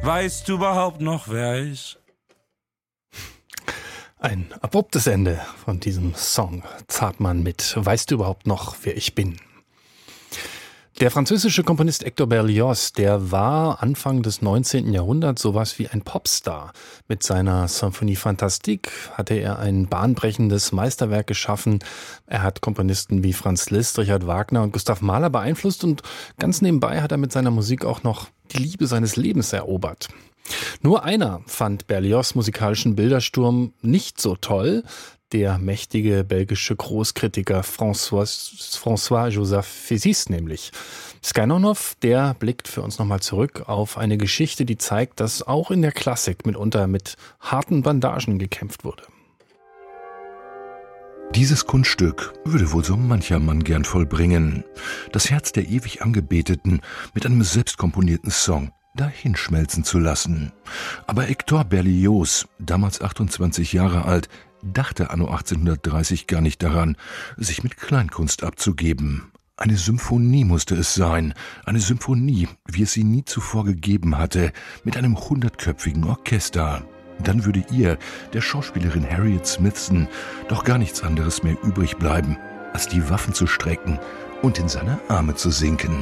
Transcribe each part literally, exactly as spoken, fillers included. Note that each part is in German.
Weißt du überhaupt noch, wer ich? Ein abruptes Ende von diesem Song. Zartmann mit Weißt du überhaupt noch, wer ich bin? Der französische Komponist Hector Berlioz, der war Anfang des neunzehnten Jahrhunderts sowas wie ein Popstar. Mit seiner Symphonie Fantastique hatte er ein bahnbrechendes Meisterwerk geschaffen. Er hat Komponisten wie Franz Liszt, Richard Wagner und Gustav Mahler beeinflusst und ganz nebenbei hat er mit seiner Musik auch noch die Liebe seines Lebens erobert. Nur einer fand Berlioz' musikalischen Bildersturm nicht so toll, der mächtige belgische Großkritiker François, François-Joseph Fétis nämlich. Skynonoff, der blickt für uns nochmal zurück auf eine Geschichte, die zeigt, dass auch in der Klassik mitunter mit harten Bandagen gekämpft wurde. Dieses Kunststück würde wohl so mancher Mann gern vollbringen. Das Herz der ewig Angebeteten mit einem selbstkomponierten Song dahinschmelzen zu lassen. Aber Hector Berlioz, damals achtundzwanzig Jahre alt, dachte anno achtzehnhundertdreißig gar nicht daran, sich mit Kleinkunst abzugeben. Eine Symphonie musste es sein, eine Symphonie, wie es sie nie zuvor gegeben hatte, mit einem hundertköpfigen Orchester. Dann würde ihr, der Schauspielerin Harriet Smithson, doch gar nichts anderes mehr übrig bleiben, als die Waffen zu strecken und in seine Arme zu sinken.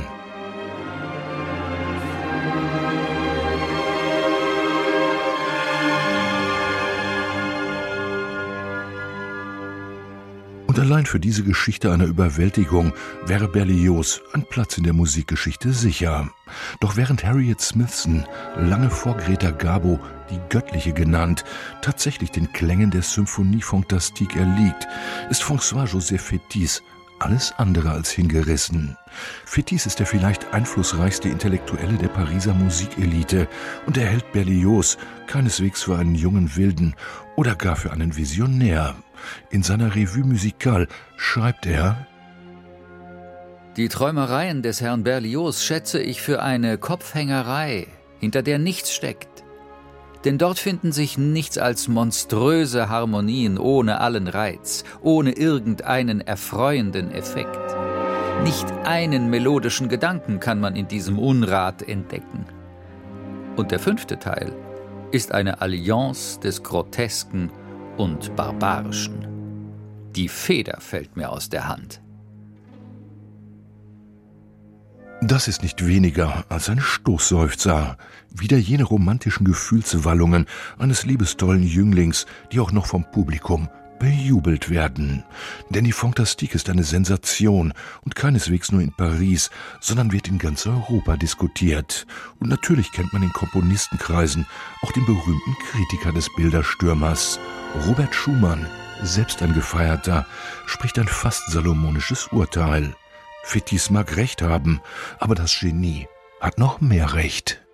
Und allein für diese Geschichte einer Überwältigung wäre Berlioz ein Platz in der Musikgeschichte sicher. Doch während Harriet Smithson, lange vor Greta Garbo, die Göttliche genannt, tatsächlich den Klängen der Symphonie Fantastique erliegt, ist François-Joseph Fétis alles andere als hingerissen. Fétis ist der vielleicht einflussreichste Intellektuelle der Pariser Musikelite und er hält Berlioz keineswegs für einen jungen Wilden oder gar für einen Visionär. In seiner Revue musicale schreibt er: Die Träumereien des Herrn Berlioz schätze ich für eine Kopfhängerei, hinter der nichts steckt. Denn dort finden sich nichts als monströse Harmonien ohne allen Reiz, ohne irgendeinen erfreuenden Effekt. Nicht einen melodischen Gedanken kann man in diesem Unrat entdecken. Und der fünfte Teil ist eine Allianz des Grotesken und Barbarischen. Die Feder fällt mir aus der Hand. Das ist nicht weniger als ein Stoßseufzer. Wieder jene romantischen Gefühlswallungen eines liebestollen Jünglings, die auch noch vom Publikum bejubelt werden. Denn die Fantastique ist eine Sensation und keineswegs nur in Paris, sondern wird in ganz Europa diskutiert. Und natürlich kennt man in Komponistenkreisen auch den berühmten Kritiker des Bilderstürmers. Robert Schumann, selbst ein Gefeierter, spricht ein fast salomonisches Urteil. Fétis mag recht haben, aber das Genie hat noch mehr Recht.